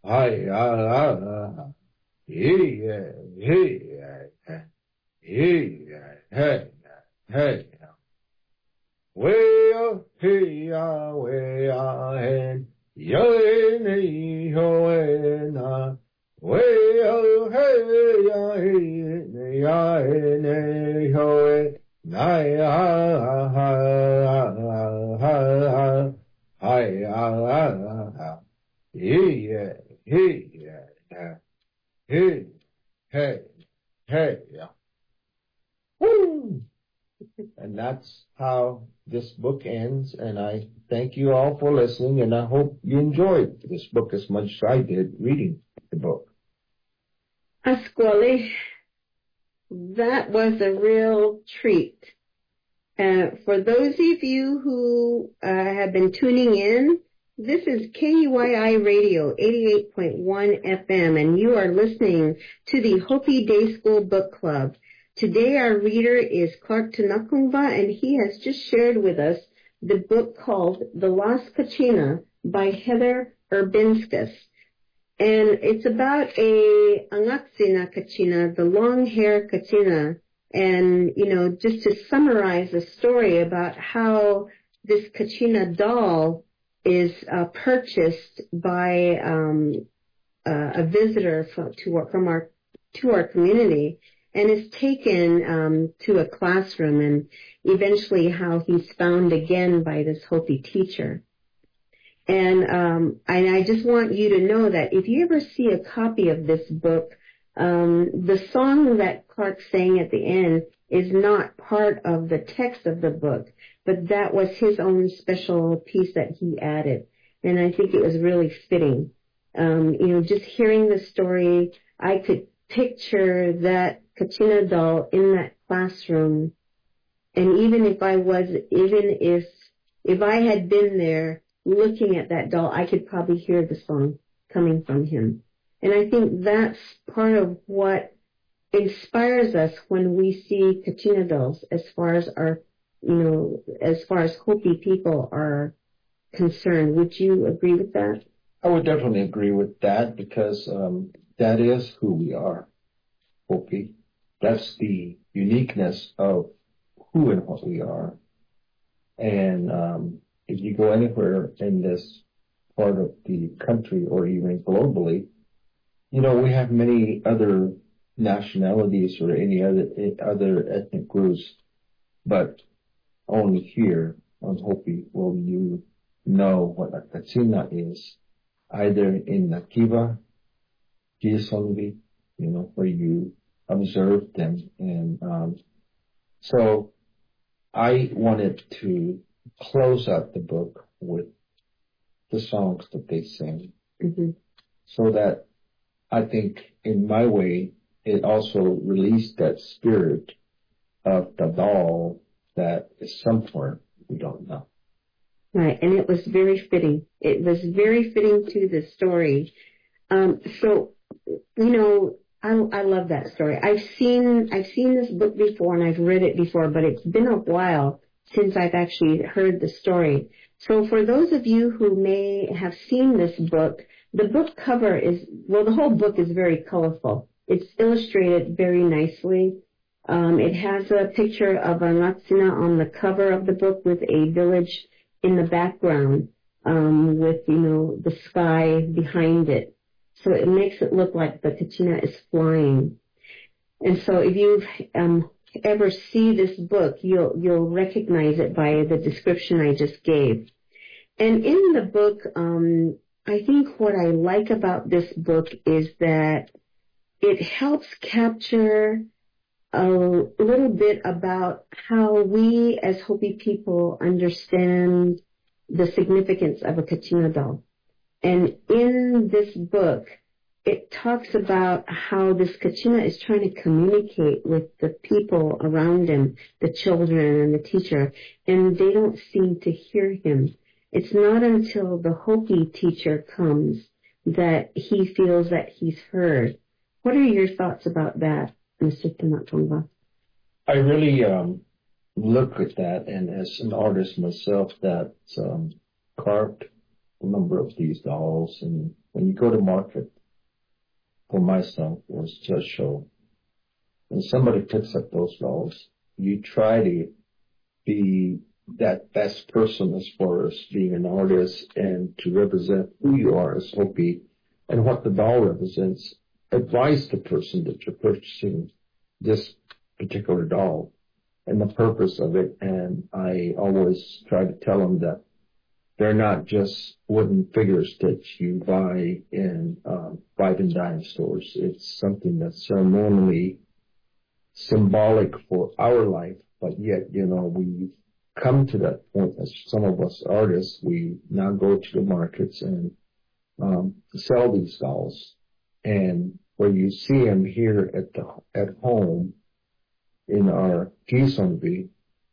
Hi, yeah, hey, hey, hey. Way up, hey, way hen, yo, hey, ho, na. Way up, hey, hey, ho, na, yeah, yeah, hey, hey, hey, yeah. Woo! And that's how this book ends. And I thank you all for listening. And I hope you enjoyed this book as much as I did reading the book. Pasquale, that was a real treat. For those of you who have been tuning in, this is KUYI Radio 88.1 FM, and you are listening to the Hopi Day School Book Club. Today our reader is Clark Tanakungva, and he has just shared with us the book called The Lost Kachina by Heather Urbinskas. And it's about a Angatsina Kachina, the long-haired Kachina. And, just to summarize the story about how this Kachina doll is purchased by a visitor from our community, and is taken to a classroom, and eventually how he's found again by this Hopi teacher. And I just want you to know that if you ever see a copy of this book, the song that Clark sang at the end is not part of the text of the book, but that was his own special piece that he added. And I think it was really fitting. Just hearing the story, I could picture that Kachina doll in that classroom. And even if I had been there looking at that doll, I could probably hear the song coming from him. And I think that's part of what inspires us when we see Kachina dolls as far as Hopi people are concerned. Would you agree with that? I would definitely agree with that because that is who we are, Hopi. That's the uniqueness of who and what we are. And if you go anywhere in this part of the country or even globally, we have many other nationalities or any other ethnic groups, but only here on Hopi will you know what a Kachina is, either in Nakiva, Giasongvi, where you observe them. And so I wanted to close out the book with the songs that they sing, so that I think in my way, it also released that spirit of the doll that is somewhere we don't know. Right, and it was very fitting. It was very fitting to the story. I love that story. I've seen this book before and I've read it before, but it's been a while since I've actually heard the story. So for those of you who may have seen this book, the book cover the whole book is very colorful. It's illustrated very nicely. It has a picture of a Latsina on the cover of the book with a village in the background, with, the sky behind it. So it makes it look like the Kachina is flying. And so if you ever see this book, you'll recognize it by the description I just gave. And in the book, I think what I like about this book is that it helps capture a little bit about how we as Hopi people understand the significance of a Kachina doll. And in this book, it talks about how this Kachina is trying to communicate with the people around him, the children and the teacher, and they don't seem to hear him. It's not until the Hopi teacher comes that he feels that he's heard. What are your thoughts about that, Mr. Tanakungva? I really look at that, and as an artist myself that's carved a number of these dolls and when you go to market, for myself, was just show, when somebody picks up those dolls, you try to be that best person as far as being an artist and to represent who you are as Hopi and what the doll represents. Advise the person that you're purchasing this particular doll and the purpose of it. And I always try to tell them that they're not just wooden figures that you buy in five and dime stores. It's something that's ceremonially symbolic for our life, but yet, we've come to that point as some of us artists, we now go to the markets and sell these dolls. And where you see them here at home in our Kisonbi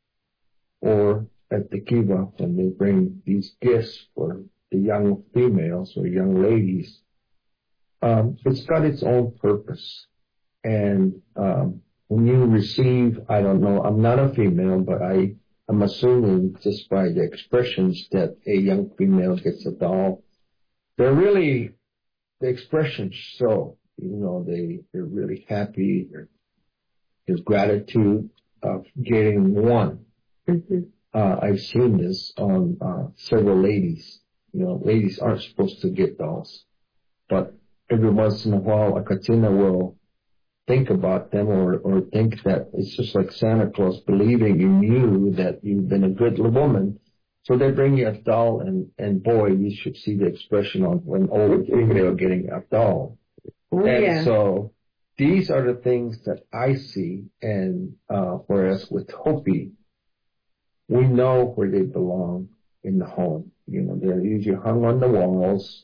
or at the Kiva when they bring these gifts for the young females or young ladies, it's got its own purpose. And when you receive, I don't know, I'm not a female, but I'm assuming just by the expressions that a young female gets a doll, they're really, the expressions show, they're really happy. There's gratitude of getting one. Mm-hmm. I've seen this on several ladies. Ladies aren't supposed to get dolls, but every once in a while a Katina will think about them or think that it's just like Santa Claus believing in you that you've been a good woman. So they bring you a doll and boy, you should see the expression on when older female getting a doll. Oh, and yeah. So these are the things that I see, and whereas with Hopi, we know where they belong in the home. They're usually hung on the walls,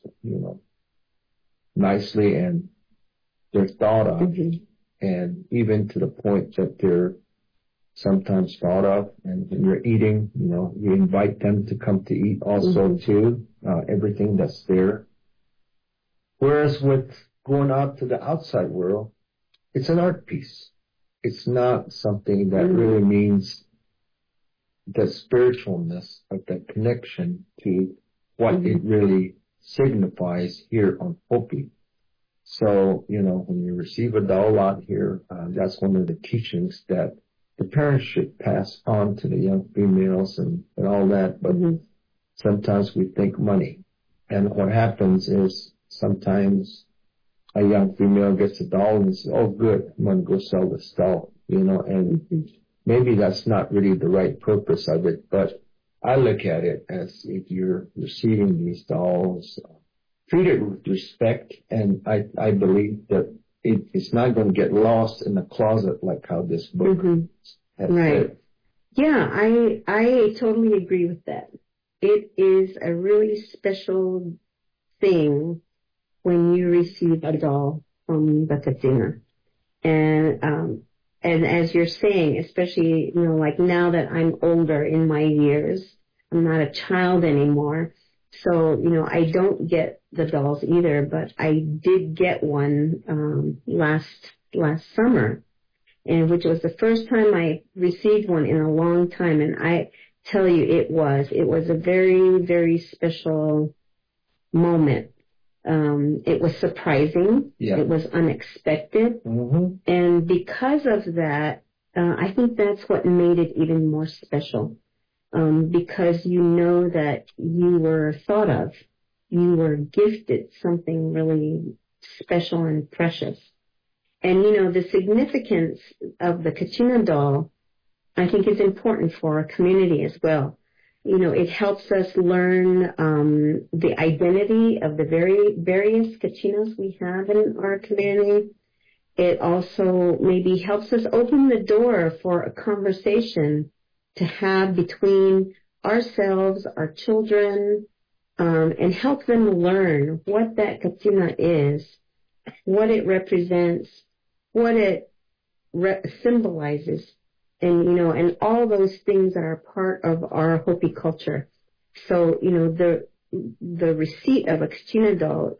nicely, and they're thought of. Mm-hmm. And even to the point that they're sometimes thought of. And when you're eating, you invite them to come to eat also mm-hmm. too, everything that's there. Whereas with going out to the outside world, it's an art piece. It's not something that mm-hmm. really means the spiritualness of that connection to what mm-hmm. it really signifies here on Hopi. So, when you receive a doll out here, that's one of the teachings that the parents should pass on to the young females and all that. But mm-hmm. sometimes we think money. And what happens is sometimes a young female gets a doll and says, oh, good, I'm going to go sell this doll, and mm-hmm. maybe that's not really the right purpose of it. But I look at it as if you're receiving these dolls, treat it with respect, and I believe that it's not going to get lost in the closet like how this book mm-hmm. has right. said. Yeah, I totally agree with that. It is a really special thing when you receive a doll from the Katina. And as you're saying, especially, like now that I'm older in my years, I'm not a child anymore. So, I don't get the dolls either, but I did get one last summer, and which was the first time I received one in a long time. And I tell you, it was a very, very special moment. It was surprising. Yeah. It was unexpected. Mm-hmm. And because of that, I think that's what made it even more special. Because that you were thought of, you were gifted something really special and precious. And, the significance of the Kachina doll, I think is important for our community as well. It helps us learn the identity of the various Kachinas we have in our community. It also maybe helps us open the door for a conversation to have between ourselves, our children, and help them learn what that Katina is, what it represents, what it symbolizes, and all those things that are part of our Hopi culture. So, the receipt of a Katina doll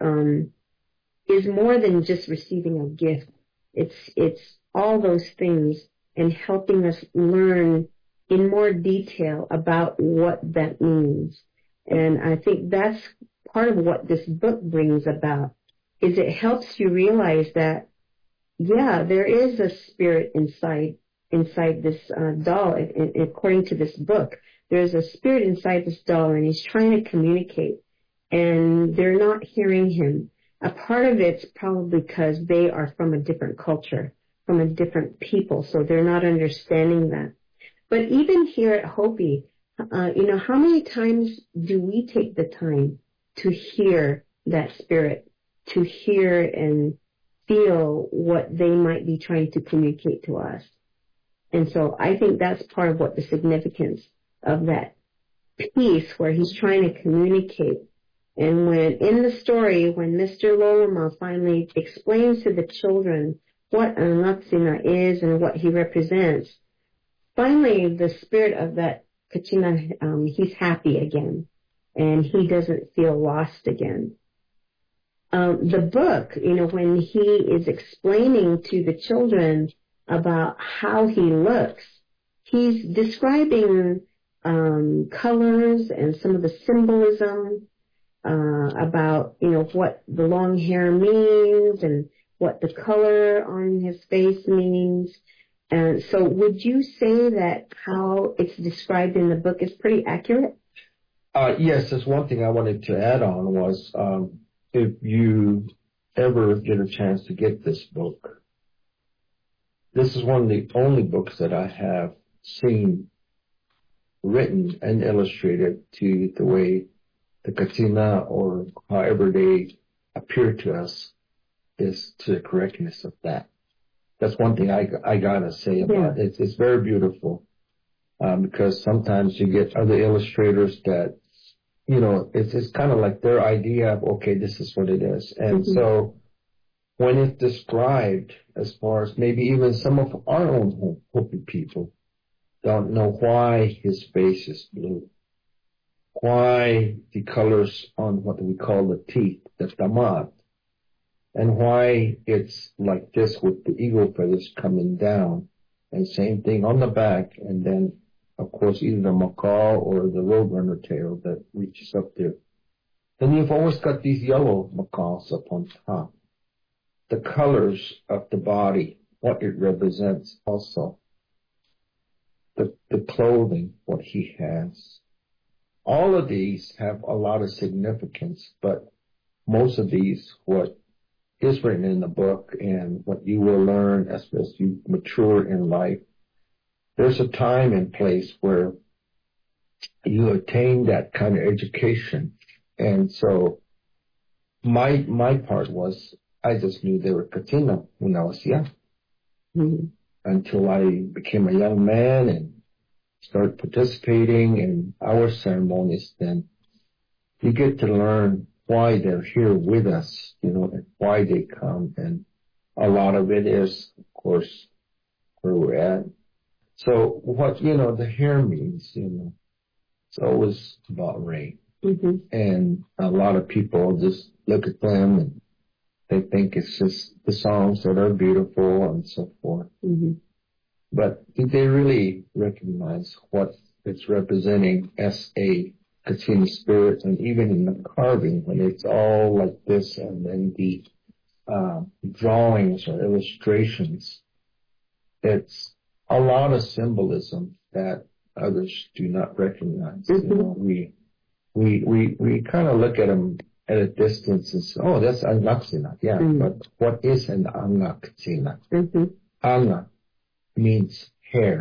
is more than just receiving a gift. It's all those things and helping us learn in more detail about what that means. And I think that's part of what this book brings about is it helps you realize that, yeah, there is a spirit inside this doll. According to this book, there's a spirit inside this doll, and he's trying to communicate, and they're not hearing him. A part of it's probably because they are from a different culture, from a different people, so they're not understanding that. But even here at Hopi, how many times do we take the time to hear that spirit, to hear and feel what they might be trying to communicate to us? And so I think that's part of what the significance of that piece where he's trying to communicate. And when in the story, when Mr. Loloma finally explains to the children what an Laksina is and what he represents, finally the spirit of that Kachina, he's happy again, and he doesn't feel lost again. The book, when he is explaining to the children about how he looks, he's describing colors and some of the symbolism about, what the long hair means and what the color on his face means. And so would you say that how it's described in the book is pretty accurate? Yes, there's one thing I wanted to add on was if you ever get a chance to get this book, this is one of the only books that I have seen written and illustrated to the way the Katina, or however they appear to us, is to the correctness of that. That's one thing I gotta say about it. It's very beautiful, because sometimes you get other illustrators that, it's kind of like their idea of, okay, this is what it is. And so when it's described, as far as maybe even some of our own Hopi people don't know why his face is blue, why the colors on what we call the teeth, the tamat, and why it's like this with the eagle feathers coming down, and same thing on the back, and then, of course, either the macaw or the roadrunner tail that reaches up there. Then you've always got these yellow macaws up on top. The colors of the body, what it represents also. The clothing, what he has. All of these have a lot of significance, but most of these, what is written in the book and what you will learn as you mature in life, there's a time and place where you attain that kind of education. And so my part was, I just knew they were Katina when I was young. Until I became a young man and started participating in our ceremonies, then you get to learn why they're here with us, and why they come. And a lot of it is, of course, where we're at. So what, the hair means, it's always about rain. And a lot of people just look at them and they think it's just the songs that are beautiful and so forth. But did they really recognize what it's representing as a Katina spirit? And even in the carving, when it's all like this, and then the drawings or illustrations, it's a lot of symbolism that others do not recognize. We kind of look at them at a distance and say, oh, that's an Laksina. Yeah, but what is an Anga Katina? Anga means hair,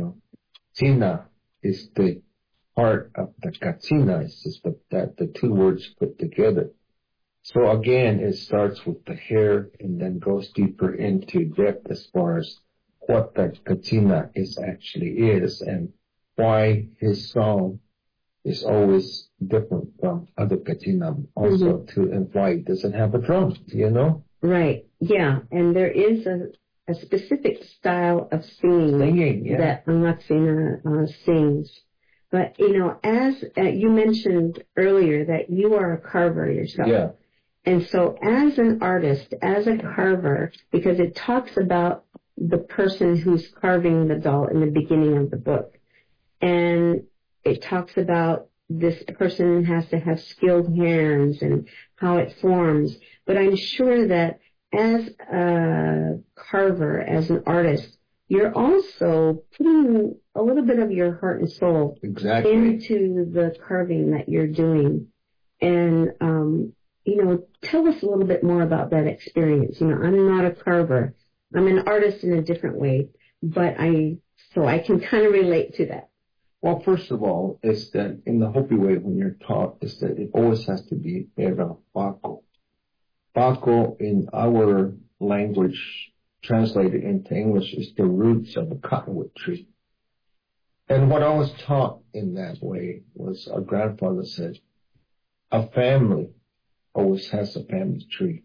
Tina is the part of the Katina. It's just that the two words put together. So again, it starts with the hair and then goes deeper into depth as far as what the Katina is and why his song is always different from other Katina also too, and why it doesn't have a drum, Right, yeah, and there is a specific style of singing that Laksina sings. But, as you mentioned earlier that you are a carver yourself. Yeah. And so as an artist, as a carver, because it talks about the person who's carving the doll in the beginning of the book, and it talks about this person has to have skilled hands and how it forms. But I'm sure that as a carver, as an artist, you're also putting a little bit of your heart and soul into the carving that you're doing. And, tell us a little bit more about that experience. I'm not a carver. I'm an artist in a different way, so I can kind of relate to that. Well, first of all, is that in the Hopi way, when you're taught, is that it always has to be era bako. Bako in our language, translated into English, is the roots of a cottonwood tree. And what I was taught in that way was our grandfather said, a family always has a family tree.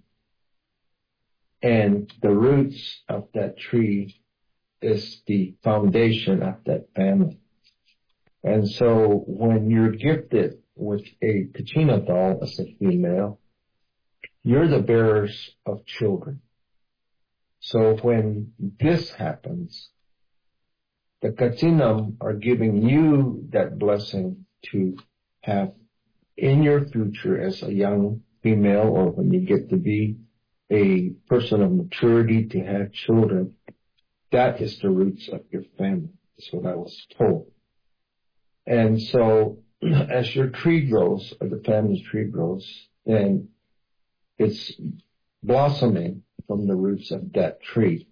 And the roots of that tree is the foundation of that family. And so when you're gifted with a kachina doll as a female, you're the bearers of children. So when this happens, the kachinam are giving you that blessing to have in your future as a young female, or when you get to be a person of maturity to have children. That is the roots of your family. That's what I was told. And so as your tree grows, or the family tree grows, then it's blossoming from the roots of that tree.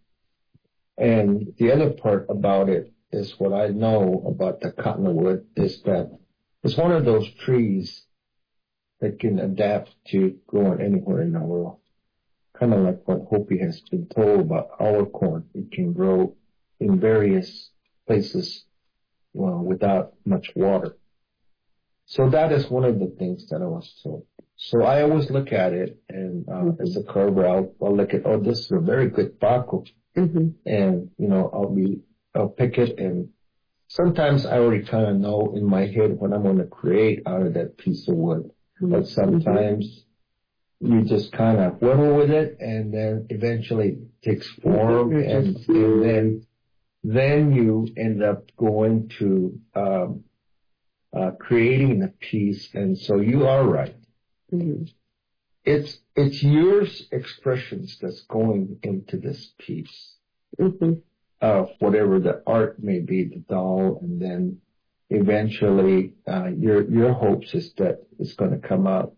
And the other part about it is what I know about the cottonwood is that it's one of those trees that can adapt to growing anywhere in the world. Kind of like what Hopi has been told about our corn. It can grow in various places without much water. So that is one of the things that I was told. So I always look at it, and as a carver, I'll look at, this is a very good bako. Mm-hmm. And, I'll pick it, and sometimes I already kind of know in my head what I'm going to create out of that piece of wood. Mm-hmm. But sometimes you just kind of whittle with it, and then eventually it takes form, and then you end up going to creating the piece. And so you are right. Mm-hmm. It's your expressions that's going into this piece. Mm-hmm. Whatever the art may be, the doll, and then eventually your hopes is that it's going to come out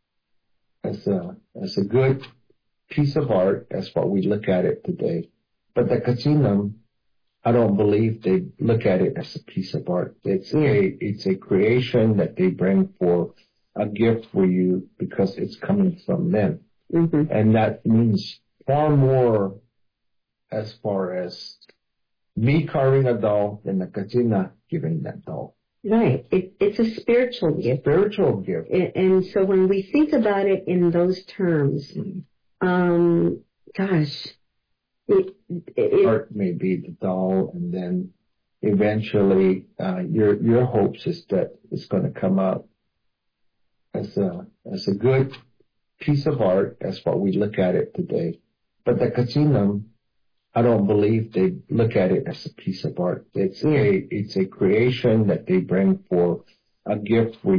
as a good piece of art. That's what we look at it today. But the kachinam, I don't believe they look at it as a piece of art. It's a creation that they bring for a gift for you because it's coming from them. Mm-hmm. And that means far more as far as me carving a doll than the kachina giving that doll. Right. It's a spiritual gift. Spiritual gift. And so when we think about it in those terms, art may be the doll, and then eventually your hopes is that it's going to come out as a good piece of art. That's what we look at it today. But the kachinam, I don't believe they look at it as a piece of art. It's a creation that they bring for a gift for